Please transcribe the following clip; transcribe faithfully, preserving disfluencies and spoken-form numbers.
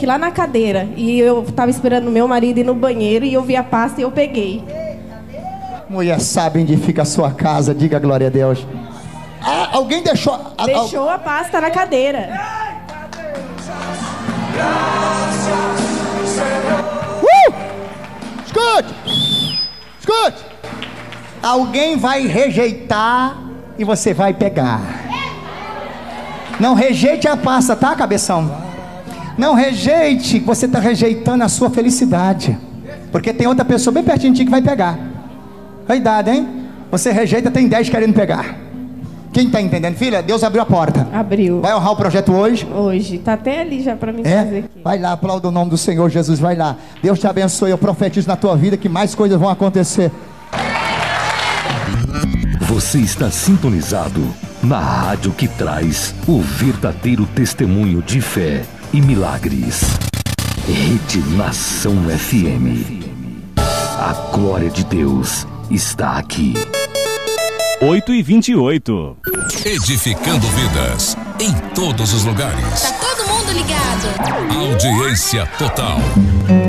aqui lá na cadeira. E eu tava esperando meu marido ir no banheiro e eu vi a pasta e eu peguei. Mulher sabe onde fica a sua casa, diga glória a Deus. Ah, alguém deixou... Deixou a pasta na cadeira. Uh! Escute! Escute! Alguém vai rejeitar e você vai pegar. Não rejeite a pasta, tá, cabeção? Não rejeite, você está rejeitando a sua felicidade. Porque tem outra pessoa bem pertinho de ti que vai pegar. Cuidado, hein? Você rejeita, tem dez querendo pegar. Quem está entendendo, filha? Deus abriu a porta. Abriu. Vai honrar o projeto hoje? Hoje. Tá até ali já para mim é? fazer aqui. Vai lá, aplauda o nome do Senhor Jesus, vai lá. Deus te abençoe, eu profetizo na tua vida que mais coisas vão acontecer. Você está sintonizado na rádio que traz o verdadeiro testemunho de fé e milagres. Rede Nação F M. A glória de Deus está aqui. oito e vinte e oito. Edificando vidas em todos os lugares. Tá todo mundo ligado. Audiência total.